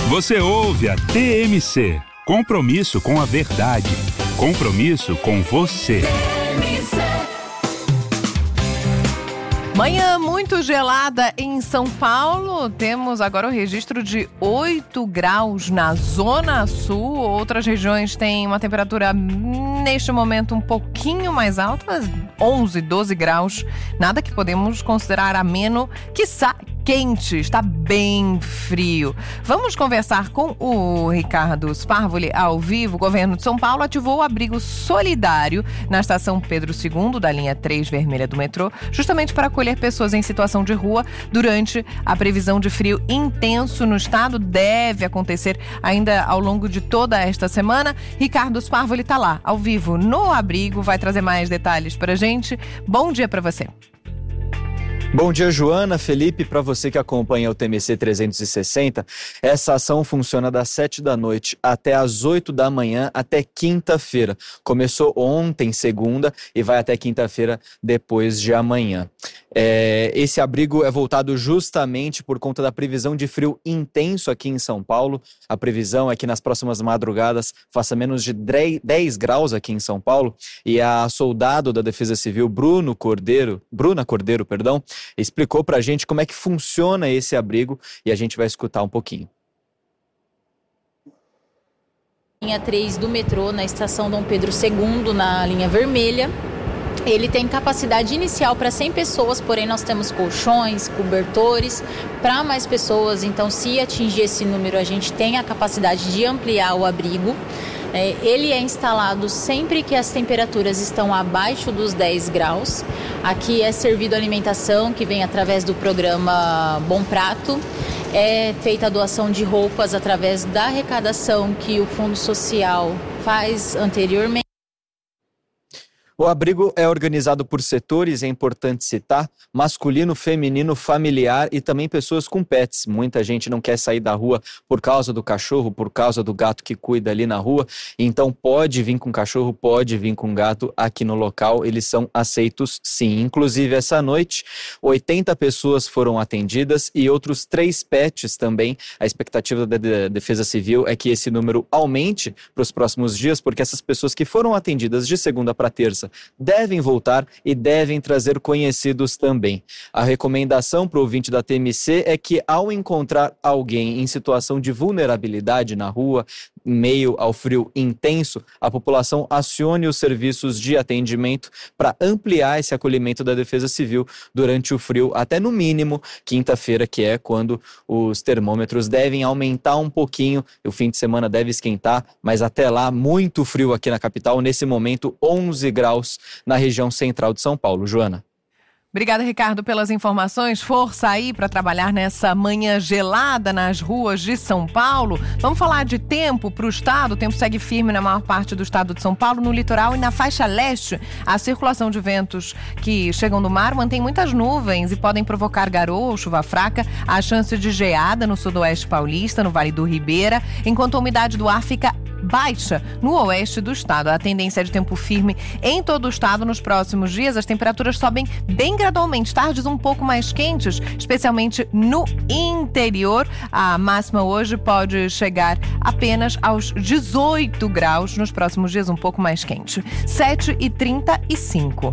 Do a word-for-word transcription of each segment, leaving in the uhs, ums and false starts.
Você ouve a T M C. Compromisso com a verdade. Compromisso com você. Manhã muito gelada em São Paulo. Temos agora o registro de oito graus na Zona Sul. Outras regiões têm uma temperatura neste momento um pouquinho mais alta, onze, doze graus. Nada que podemos considerar ameno, quiçá quente, está bem frio. Vamos conversar com o Ricardo Sparvoli ao vivo. O governo de São Paulo ativou o abrigo solidário na estação Pedro segundo, da linha três vermelha do metrô, justamente para acolher pessoas em situação de rua durante a previsão de frio intenso no estado. Deve acontecer ainda ao longo de toda esta semana. Ricardo Sparvoli está lá, ao vivo, no abrigo, vai trazer mais detalhes para a gente. Bom dia para você. Bom dia, Joana, Felipe, para você que acompanha o T M C trezentos e sessenta, essa ação funciona das sete da noite até as oito da manhã, até quinta-feira. Começou ontem, segunda, e vai até quinta-feira depois de amanhã. É, esse abrigo é voltado justamente por conta da previsão de frio intenso aqui em São Paulo. A previsão é que nas próximas madrugadas faça menos de dez graus aqui em São Paulo, e a soldado da Defesa Civil, Bruno Cordeiro, Bruna Cordeiro, perdão, explicou pra gente como é que funciona esse abrigo e a gente vai escutar um pouquinho. Linha três do metrô, na estação Dom Pedro segundo, na linha vermelha. Ele tem capacidade inicial para cem pessoas, porém nós temos colchões, cobertores para mais pessoas. Então, se atingir esse número, a gente tem a capacidade de ampliar o abrigo. É, ele é instalado sempre que as temperaturas estão abaixo dos dez graus. Aqui é servido alimentação que vem através do programa Bom Prato. É feita a doação de roupas através da arrecadação que o Fundo Social faz anteriormente. O abrigo é organizado por setores, é importante citar, masculino, feminino, familiar e também pessoas com pets. Muita gente não quer sair da rua por causa do cachorro, por causa do gato que cuida ali na rua. Então pode vir com cachorro, pode vir com gato aqui no local, eles são aceitos sim. Inclusive essa noite, oitenta pessoas foram atendidas e outros três pets também. A expectativa da Defesa Civil é que esse número aumente para os próximos dias, porque essas pessoas que foram atendidas de segunda para terça devem voltar e devem trazer conhecidos também. A recomendação para o ouvinte da T M C é que, ao encontrar alguém em situação de vulnerabilidade na rua, em meio ao frio intenso, a população acione os serviços de atendimento para ampliar esse acolhimento da Defesa Civil durante o frio, até no mínimo quinta-feira, que é quando os termômetros devem aumentar um pouquinho, o fim de semana deve esquentar, mas até lá muito frio aqui na capital, nesse momento onze graus na região central de São Paulo. Joana. Obrigada, Ricardo, pelas informações. Força aí para trabalhar nessa manhã gelada nas ruas de São Paulo. Vamos falar de tempo para o estado. O tempo segue firme na maior parte do estado de São Paulo, no litoral e na faixa leste. A circulação de ventos que chegam do mar mantém muitas nuvens e podem provocar garoa ou chuva fraca. Há chance de geada no sudoeste paulista, no Vale do Ribeira, enquanto a umidade do ar fica baixa no oeste do estado. A tendência é de tempo firme em todo o estado nos próximos dias. As temperaturas sobem bem gradualmente, tardes um pouco mais quentes, especialmente no interior. A máxima hoje pode chegar apenas aos dezoito graus, nos próximos dias um pouco mais quente. sete e trinta e cinco.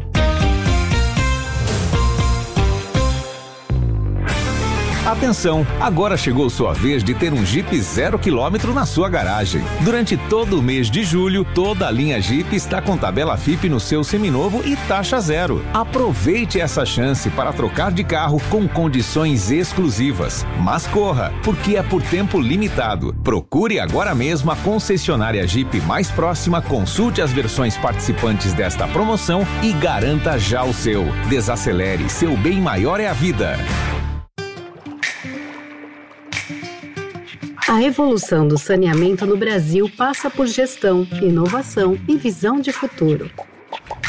Atenção, agora chegou sua vez de ter um Jeep zero quilômetro na sua garagem. Durante todo o mês de julho, toda a linha Jeep está com tabela F I P no seu seminovo e taxa zero. Aproveite essa chance para trocar de carro com condições exclusivas. Mas corra, porque é por tempo limitado. Procure agora mesmo a concessionária Jeep mais próxima, consulte as versões participantes desta promoção e garanta já o seu. Desacelere, seu bem maior é a vida. A evolução do saneamento no Brasil passa por gestão, inovação e visão de futuro.